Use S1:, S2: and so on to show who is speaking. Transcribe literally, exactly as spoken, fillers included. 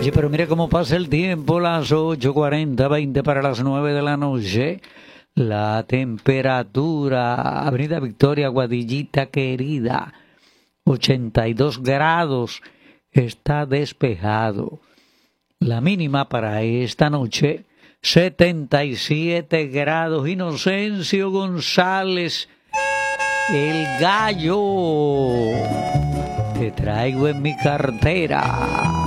S1: Oye, pero mire cómo pasa el tiempo, las ocho cuarenta, veinte para las nueve de la noche. La temperatura, Avenida Victoria, Guadillita querida, ochenta y dos grados, está despejado. La mínima para esta noche, setenta y siete grados. Inocencio González, el gallo, te traigo en mi cartera.